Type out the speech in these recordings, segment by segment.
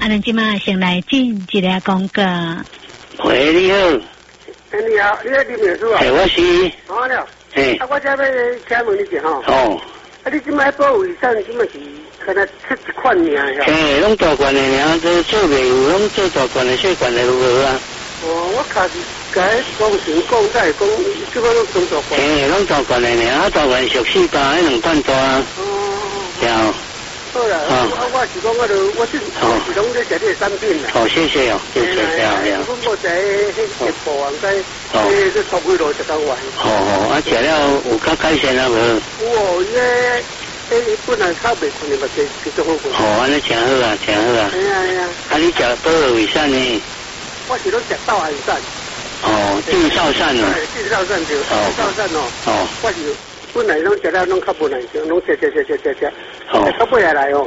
咱即马先来进一个广告。 喂，你好。 你好，你是林秘书啊？ 我是。 好了。我这要请问你一下吼。 哦。 你即摆保卫产即摆是可能出一款尔呀？ 拢大罐的尔，都做袂有，拢做大罐的、小罐的如何啊？ 我卡是甲工程讲在讲，即摆拢中大罐。 拢大罐的尔，大罐熟400，迄2罐大啊。哦。 好啦，我是讲我是拢在食你的产品啦。 谢谢哦，谢谢。 我冇在迄部王在，这头回路食到完。 食了有较改善啊无？ 有伊本来较袂困的嘛，继续好困。 安尼真好啊，真好啊。 系啊。 你食保和胃散呢？ 我是拢食道安散。 定少散啊。 定少散就少散哦。我是。本来拢食了拢较无耐性，拢食，到尾下来哦。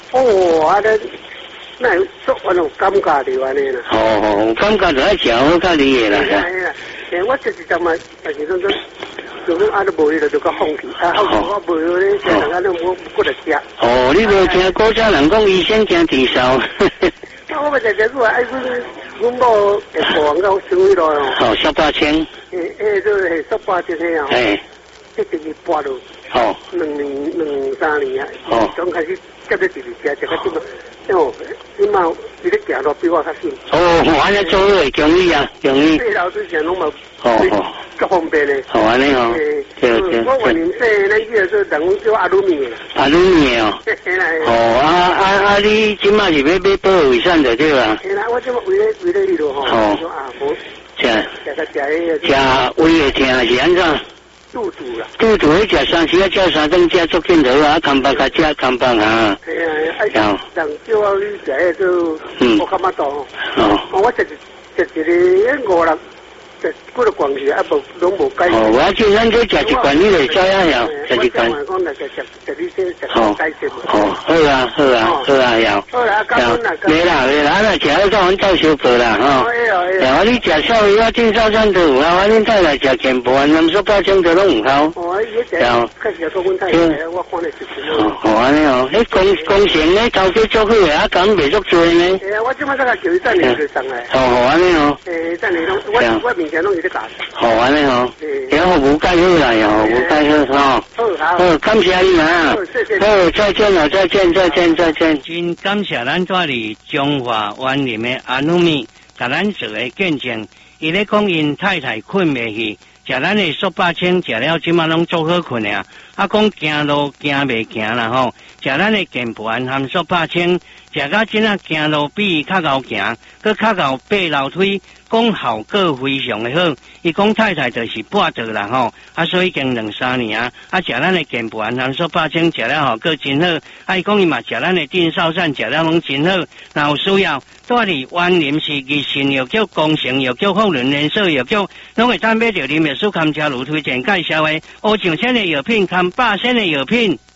那做安种感觉就安尼啦。 有感觉就爱食，我较理解啦。 我食一阵嘛，但是拢安都无就较放弃，我无咧食，人家都不来食。 你无听古早人讲医生惊地少。 我咪就讲爱阮某会帮我生活咯。 18千。 就是18千嘿啊。一直去搬落，2年、3年啊，刚开始接得直直食，到即嘛你咧行路比我较紧。 安尼做会容易啊，容易。 对老之前拢嘛，较方便咧。 安尼哦。对。 我原年咱叫做人叫阿鲁米。 阿鲁米哦。你即马是要买保卫散就对啦。 我即马为了你咯吼。 食胃会痛是安怎？ 肚肚啦， 肚肚迄食3时啊，食3顿食足劲头啊，空腹甲食空腹啊。 人叫我去食迄个，我感觉到，我食一个5、6，食几个罐去，无拢无改。 我见咱去食一罐，你就知啊呀，食一罐。 我讲食你这改善。 好啊，有。 好啦，感恩啦。 袂啦，那食迄个阮照小报啦，你食少鱼啊，定少散都有啊，恁太太食健保，咱18千都拢有效。 确实讲阮太太，我看得是。 安尼哦，工程咧头家做好个，讲袂足多呢。 我即摆再甲叫伊等下就上来。 安尼哦。 等下拢，我明天拢有咧教。 安尼哦。然后服务介好啦，服务介好。好，感谢你啊。好，再见了，再见。真感谢咱这里中华湾林的阿努米，甲咱做个见证。伊咧讲因太太困袂去，食咱的18千，食了即马拢足好困啊。讲行路行袂行啦吼，食咱的健盘含18千，食到即仔行路比较够行，佮较够爬楼梯，讲效果非常的好。伊讲太太就是半做啦吼，所以已经2、3年啊，食咱的健盘含18千，食了个真好。伊讲伊嘛食咱的定少散，食了拢真好。若有需要，带伫湾林市医信药局、工程药局、福伦连锁药局，拢会当买到林秘书勘车路推荐介绍的5上千的药品，含8仙的药品。